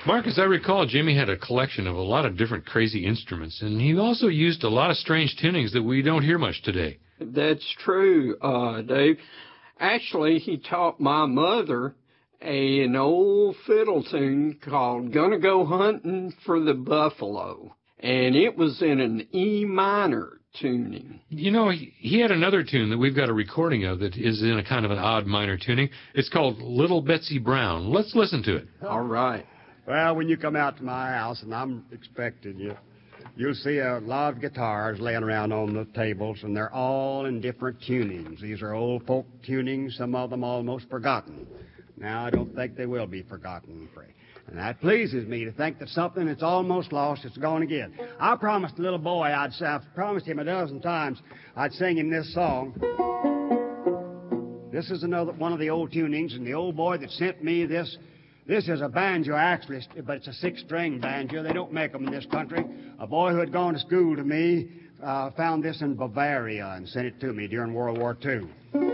Mark, as I recall, Jimmy had a collection of a lot of different crazy instruments, and he also used a lot of strange tunings that we don't hear much today. That's true, Dave. Actually, he taught my mother an old fiddle tune called Gonna Go Hunting for the Buffalo, and it was in an E minor tuning. You know, he had another tune that we've got a recording of that is in a kind of an odd minor tuning. It's called Little Betsy Brown. Let's listen to it. All right. Well, when you come out to my house, and I'm expecting you, you'll see a lot of guitars laying around on the tables, and they're all in different tunings. These are old folk tunings, some of them almost forgotten. Now, I don't think they will be forgotten, Frey. And that pleases me to think that something that's almost lost is gone again. I promised the little boy, I've promised him a dozen times, I'd sing him this song. This is another one of the old tunings, and the old boy that sent me this is a banjo, actually, but it's a six-string banjo. They don't make them in this country. A boy who had gone to school to me found this in Bavaria and sent it to me during World War II.